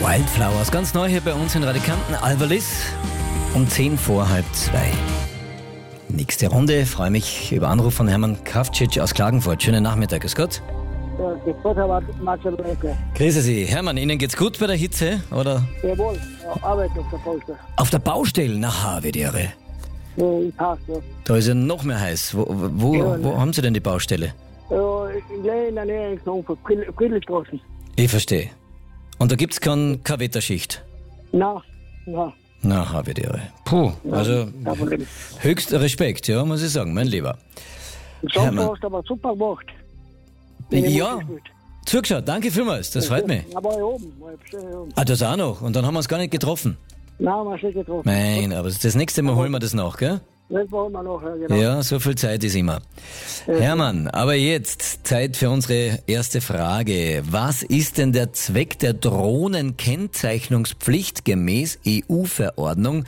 Wildflowers, ganz neu hier bei uns in Radikanten. Alvalis um 2:10. Nächste Runde, freue mich über Anruf von Hermann Kavcic aus Klagenfurt. Schönen Nachmittag, grüß Gott. Ja, grüß Gott, Herr Matschelbrecke. Grüße Sie. Hermann, Ihnen geht's gut bei der Hitze, oder? Jawohl, ja, Arbeit auf der Baustelle. Auf der Baustelle? Na, wie die Irre. Ja, ich passe, ja. Da ist ja noch mehr heiß. Wo haben Sie denn die Baustelle? Ja, in der Nähe von Friedrichstraßen. Ich verstehe. Und da gibt's keine Wetterschicht? Na. Na, wie die Irre. Puh, also Kein Problem. höchster Respekt, ja, muss ich sagen, mein Lieber. Den Song Hermann. hast du aber super gemacht. Ja, zugeschaut, danke vielmals, das freut mich. Da war ich oben, oben. Ah, das auch noch. Und dann haben wir uns gar nicht getroffen. Nein, haben wir schon getroffen. Nein, aber das nächste Mal holen wir das nach, gell? Das wollen wir noch, ja, genau. Ja, so viel Zeit ist immer. Hermann, aber jetzt Zeit für unsere erste Frage. Was ist denn der Zweck der Drohnenkennzeichnungspflicht gemäß EU-Verordnung